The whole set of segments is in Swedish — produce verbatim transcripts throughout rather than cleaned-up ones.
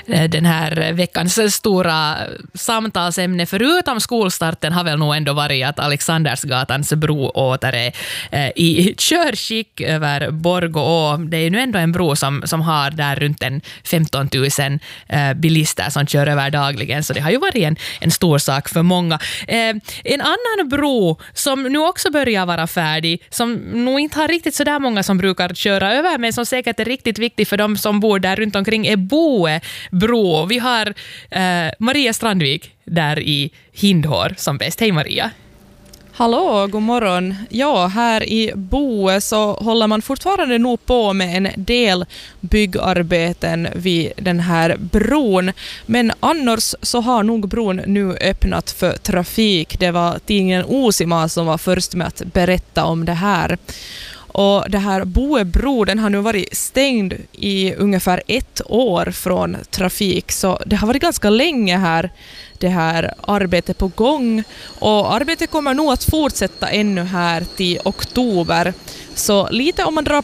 den här veckans stora samtalsämne förutom skolstarten har väl nog ändå varit att Alexandersgatans bro åter är i körskick över Borgå å. Det är nu ändå en bro som, som har där runt en femton tusen bilister som kör över dagligen, så det har ju varit en, en stor sak för många. En annan bro som nu också börjar vara färdig, som nog inte har riktigt så där många som brukar köra över, men som säkert är riktigt viktig för de som bor där runt omkring, är Boe bro. Vi har eh, Maria Strandvik där i Hindhår som bäst. Hej Maria. Hallå, god morgon. Ja, här i Boe så håller man fortfarande nog på med en del byggarbeten vid den här bron. Men annars så har nog bron nu öppnat för trafik. Det var tidningen Osima som var först med att berätta om det här. Och det här Boebro, den har nu varit stängd i ungefär ett år från trafik. Så det har varit ganska länge här, det här arbetet på gång. Och arbetet kommer nog att fortsätta ännu här till oktober. Så lite om man drar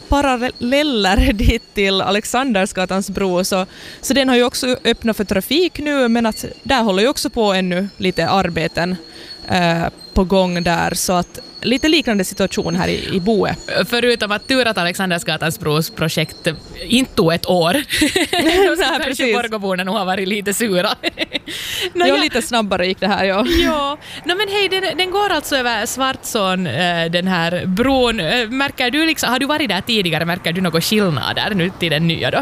paralleller dit till Alexandersgatans bro, så, så den har ju också öppnat för trafik nu, men att där håller ju också på ännu lite arbeten eh, på gång där, så att lite liknande situation här i, i Boe. Förutom att tur att Alexandersgatans bros projekt inte tog ett år. Nej, precis. Borgåborna nog har varit lite sura. no, ja, lite snabbare gick det här, ja. Ja, no, men hej, den, den går alltså över Svartsån, den här bron. Märker du liksom, har du varit där tidigare, märker du något skillnad där nu till den nya då?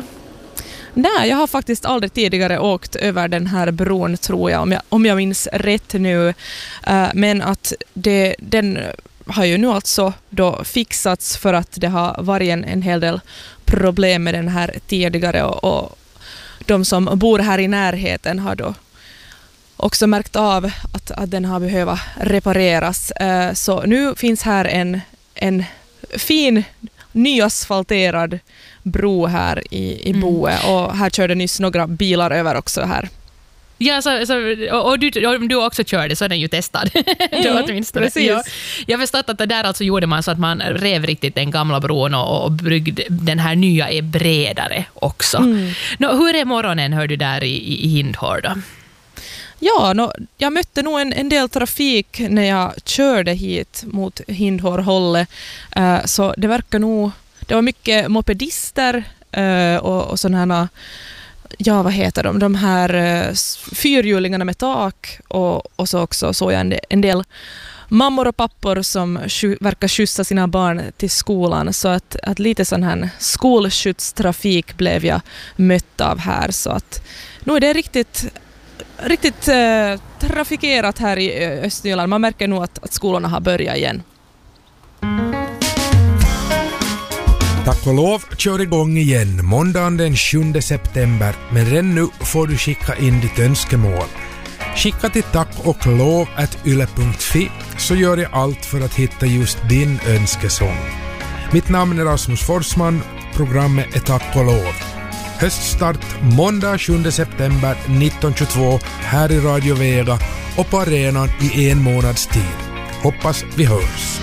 Nej, jag har faktiskt aldrig tidigare åkt över den här bron, tror jag, om jag, om jag minns rätt nu. Uh, men att det, den har ju nu alltså då fixats för att det har varit en, en hel del problem med den här tidigare, och, och de som bor här i närheten har då också märkt av att, att den har behövt repareras. Uh, så nu finns här en, en fin nyasfalterad bro här i, i Boe, mm. och här körde nyss några bilar över också här. Ja, så, så, och, och du, om du också körde så är den ju testad. Mm, precis. Ja, jag förstått att det där alltså gjorde man så att man rev riktigt den gamla bron och, och bryggde, den här nya är bredare också. Mm. Nå, hur är morgonen, hör du där i, i Hindhår då? Ja, no, jag mötte nog en, en del trafik när jag körde hit mot Hindhårhållet, uh, så det verkar nog, det var mycket mopedister uh, och, och sådana här, ja vad heter de, de här uh, fyrhjulingarna med tak, och, och så också såg jag en, en del mammor och pappor som sky, verkar skjutsa sina barn till skolan, så att, att lite sån här skolskjutstrafik blev jag mött av här, så att nu är det riktigt riktigt eh, trafikerat här i Östnyland. Man märker nog att, att skolorna har börjat igen. Tack och lov kör igång igen måndagen den sjunde september, men redan nu får du skicka in ditt önskemål. Skicka till tack och lov at yle punkt fi, så gör jag allt för att hitta just din önskesång. Mitt namn är Rasmus Forsman, programmet är Tack och lov. Höststart måndag sjunde september nitton tjugotvå här i Radio Vega och på arenan i en månads tid. Hoppas vi hörs.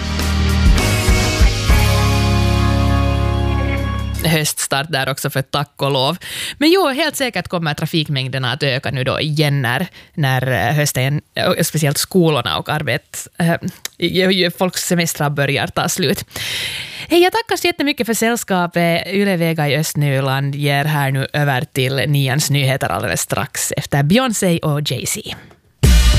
Höststart där också för tack och lov. Men jo, helt säkert kommer trafikmängderna att öka nu då igen när, när hösten, speciellt skolorna och arbet, äh, folks semestrar börjar ta slut. Hej, jag tackar så jättemycket för sällskapet. Yle Vega i Östnyland ger här nu över till nians nyheter alldeles strax efter Beyoncé och Jay-Z.